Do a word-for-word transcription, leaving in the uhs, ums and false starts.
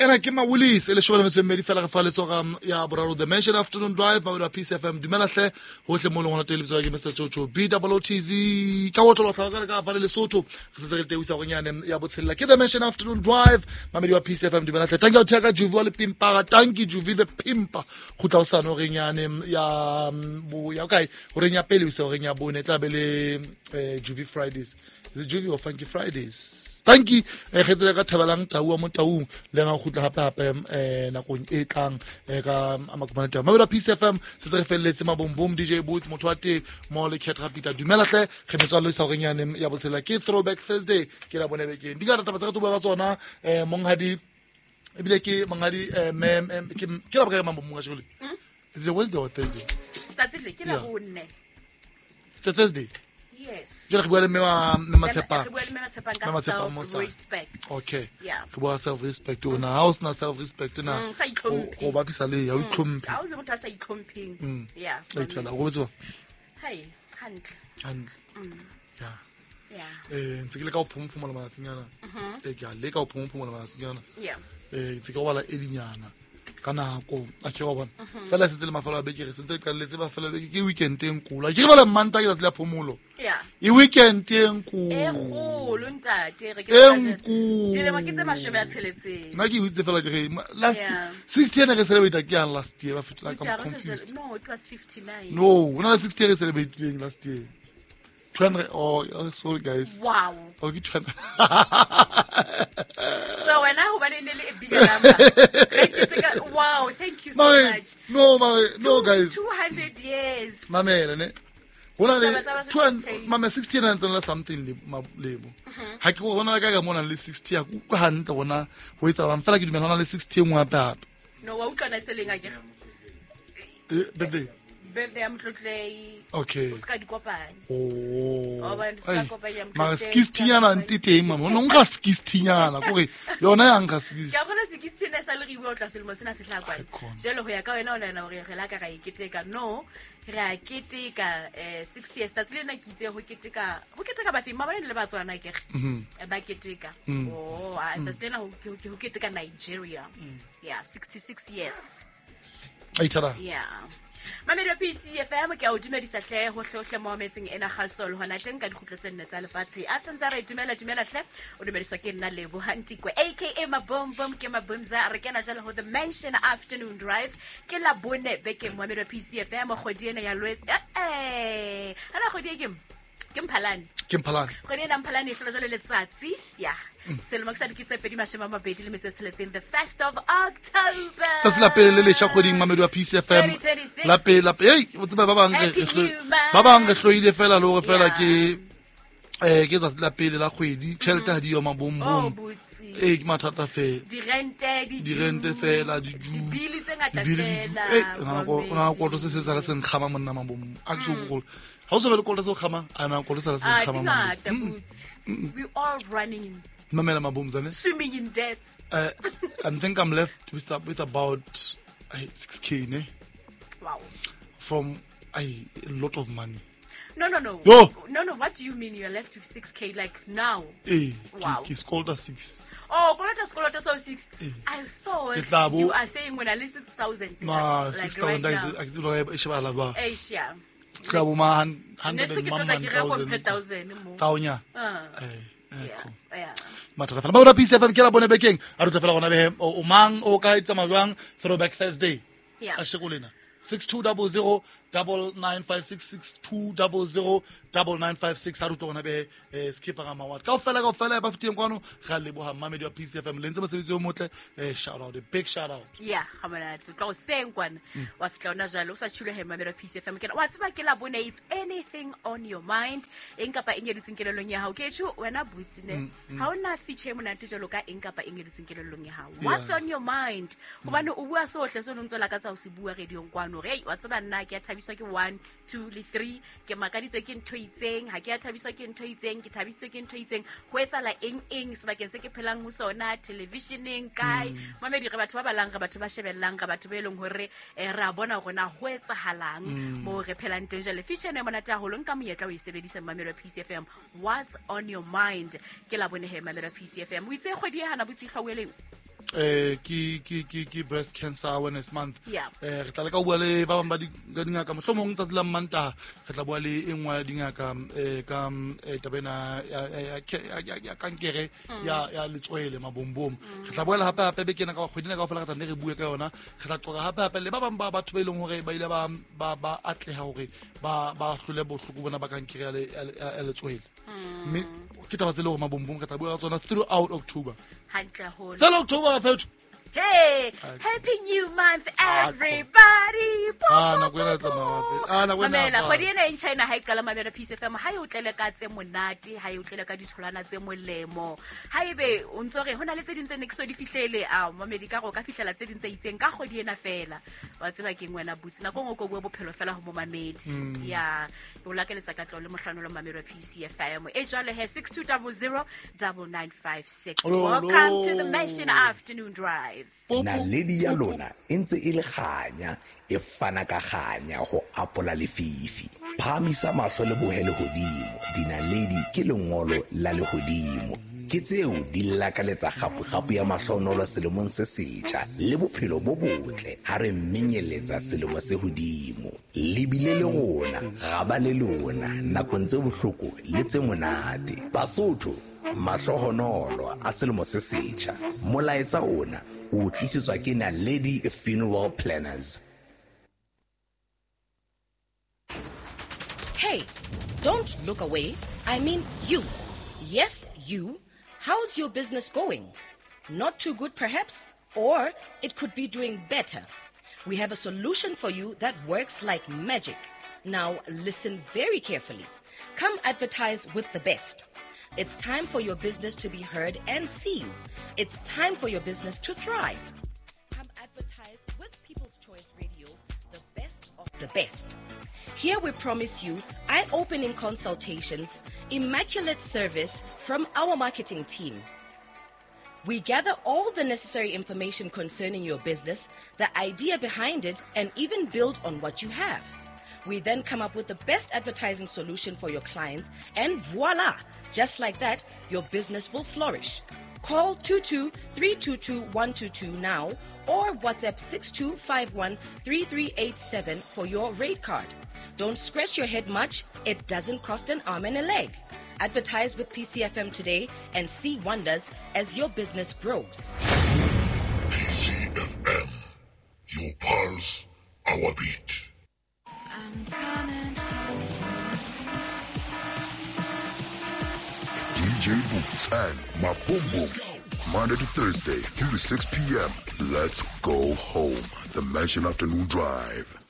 ena ke Mawulis ele shobela metswe mmedi fela ga fa letso ga ya boraro the Mansion Afternoon Drive ba P C F M dumela hle hohle mo lengwana television ke Mister Jojo B O O T Z ka wotlo tla ga ka fa le Lesotho re se re tewisa go nyane ya botshela ke the Mansion Afternoon Drive mamedi wa P C F M dumela hle thank you thaka Juvi wa le Pimpa thank you Juvi the Pimpa go tla usana re nyane ya bo ya okay re nya pele wisa re nya bone tla be le Juvi Fridays is it Juvi or Funky Fridays thank you e khetsela ka thabelang tau mo taung le na go tla gape gape eh nakong e tlang ka amakomana tau mabela P C F M se se re felletse mabombom D J Boots motho wa te mo le Ketra Peter dumela tle ge metswalo sa go nyane ya bosela ke Throwback Thursday ke la bone bekeng di ka rata batsa ka tuba ga tsona eh monghadi e bile ke monghadi eh mem ke ke la ba mambo monga jole is it Wednesday or Thursday that's it ke la bonne it's a Thursday. Yes. Je regarde mes mes sepa. Mes sepa respect. Okay. Yeah. Que boire self respect on a house na self respect na. O ba bisa le ya itlhomphe. Ha o le motho sa itlhompheng. Yeah. E tsela go botsa. Hey, handle. Handle. Yeah. Yeah. Eh ntse ke le ka o phomphoma la masinyana. Eh ke a le ka o phomphoma la masinyana. Yeah. Eh ntse ke wala edinyana. Kana go a ke go bona fela se tsele mafelo a beke re sentse ka letse ba fela beke ke weekend e nkula ke ba le manta ke tsa le phomolo yeah e weekend e nkula e golo ntate re ke tsaya dile ma ke tse mashome a tsheletseng na ke itse fela ke re last sixty re celebrate ke last year ba fitla ka confused no it was fifty-nine no una sixty re celebrate last year twenty oh sorry guys wow okay twenty so when I went in a bigger number wow thank you so Mare, much no Mare, no Two, guys two hundred years mamela ne hona le two hundred mama sixty nine tsela something le lebo ha ke gona ka ka mona le sixty ya ku hantle gona go itsa ba fela ke dumela hona le sixty e ngwa papa no wa utlwana seleng a ke eh bebe bebe am tlotlei okay uska di kopane oh o ba uska kopanya mtlotlei ma sixty yana ntite mama no nga sixty yana gore yona ya nga sixty ya bona sixty ne sa le riwe o tla selmo sena se hlakwana jelo go ya ka wena o nana gore re la ka ga iketeka no re a keteka eh sixty years that's le na ke itse go keteka go keteka ba fima ba le ba tswana ke e ba keteka oh a tsa tsena go keteka Nigeria yeah sixty-six years ai tara yeah Mamedi wa P C F M ke a o dumedisa hle ho hlohle mo metseng ena gasol hona teng ka dikgutlo tse nne tsa lefatshe a sentse re dumela dumela hle o dumediswa ke nna Lebo Hantikwe aka Mabombom ke Mabomza re kena jalo ho the Mansion Afternoon Drive ke la bone beke Mamedi wa P C F M kgodi ena ya lwe eh ana kgodi ke ke Mphalane ke Mphalane kgodi ena Mphalane e hlola jalo letsatsi yeah selemo ke sa dikitse pedi mashema mabedi le metse tsheletseng the first of October tsa sela pele le tsha kgoding Mamedi wa P C F M la pele la pele hey o tseba ba bang ba bang re hloile fela le gore fela ke eh ke tsa la pele la kgwedi tšhelete ha di yo mabombom eh ke mathata fe di rente di di rente fela di di bili tse ngata fela eh na go na go to se se sa se nkgama monna mabom a ke go go ha o se be le kolta se go khama ana go se sa se nkgama we all running mamela mabomzane swimming in debt uh, I think I'm left with with about uh, six K ne wow from uh, a lot of money no no no Yo. no no what do you mean you're left with six K like now eh wow he's called us six oh kolota kolota so six eh. I thought Itlabo. you are saying when I list six thousand ma six thousand I think I should have ba eh yeah Klabo ma one hundred thousand taunya eh yeah yeah matla fela ba ora P C F M ke la bone bekeng a ruta fela gona be o mang o ka itsa majwang Throwback Thursday yeah a shekolena six two zero zero double nine five six six two zero zero double nine five six ha ruta gona be skipper ga mawat ka fela ka fela ba fiteng kwano ga leboga Mamedi wa P C F M lentse mosebetsi o motle shout out a big shout out yeah hamana to go sengwana wa fitla ona jalo o sa tshule he Mamedi wa P C F M ke wa tseba ke la bone it's anything on your mind eng kapa eng editseng kelelong ya hao ke tshwe wena butsine ha ona feature monate jalo ka eng kapa eng editseng kelelong ya hao what's on your mind hobane o bua sohle so ntsola ka tsa o se bua radio kwano re wa tseba nna ke a thabiswa ke one two le three ke makaditswe ke ntho itseng ha ke a thabiswa ke ntho itseng ke thabiswa ke ntho itseng ho etsala eng eng sebakeng se ke phelang ho sona televisioneng kai Mamedi re batho ba balang re batho ba shebellang re batho ba eleng hore ra bona gona ho etsahalang mo re phelang teng jale feature ne monate haholo nka moyetla o e sebedisa Mamedi wa P C F M what's on your mind ke la bone he Mamedi wa P C F M o itse kgwedi ya hana botsi gaweleng eh ki ki ki ki breast cancer awareness month Yeah. eh re tla le ka bua le ba bang ba di ka dingaka mohlomong tsa sela manta re tla bua le engwa dingaka eh ka eh, tabena ya ya ya ya kankere ya ya letswele mabombom re tla bua le hape hape be kena ka kgwedina ka fela ka tla re bue ka yona re tla qoga hape hape le ba bang ba batho ba ileng hore ba ile ba ba ba atleha hore ba ba hlole bohloko bona ba kankere ya le- ya letswele mme ke taba tse le hore mabombom re tla bua ka tsona throughout October Hantle haholo. sela October fethu Hey, happy new month, everybody. Ah, nako ena e tsamaya fela. Ah, nako ena Mamela, e tsamaya. kgwedi ena e China ha e qala Mamela Peace F M ha e o tlele ka tse monate, ha e o tlele ka ditholwana tse molemo. Ha ebe o ntse re hona le tse ding tse ne ke so di fihlele a Mamedi ka go ka fihlela tse ding tse itseng ka kgwedi ena fela. Wa tseba ke ngwena butsi nako ngo go bua bophelo fela ho mo mamedi. Ya, o lakeletsa ka tlolo mohlanolo Mamela Peace F M. E jwale he six two zero zero nine nine five six. Olo, Welcome to the olo. Mansion Afternoon Drive. Naledi ya lona e ntse e le kganya e fana ka kganya go apola lefifi phamisa mahlo le bohele hodimo dinaledi ke lengolo la lehodimo ke tseo di lakaletsa gapu-gapu ya mahlonolo selemong se setjha le bophelo bo botle ha re menyeletsa selemo se hodimo lebile le rona ga ba le lona nakong tse bohloko le tse monate Basotho mahlohonolo a selemo se setjha molaetsa ona o tlisetswa ke Naledi Funeral Planners. Hey, don't look away. I mean you. Yes, you. How's your business going? Not too good, perhaps? Or it could be doing better. We have a solution for you that works like magic. Now, listen very carefully. Come advertise with the best. It's time for your business to be heard and seen. It's time for your business to thrive. Come advertise with People's Choice Radio, the best of the best. Here we promise you eye-opening consultations, immaculate service from our marketing team. We gather all the necessary information concerning your business, the idea behind it, and even build on what you have. We then come up with the best advertising solution for your clients, and voila! Just like that, your business will flourish. Call two two three two two one two two now or WhatsApp six two five one three three eight seven for your rate card. Don't scratch your head much. It doesn't cost an arm and a leg. Advertise with P C F M today and see wonders as your business grows. P C F M, your pulse, our beat. I'm coming home. D J Boots and my boom boom. Monday to Thursday, three to six p.m. Let's go home. The Mansion Afternoon Drive.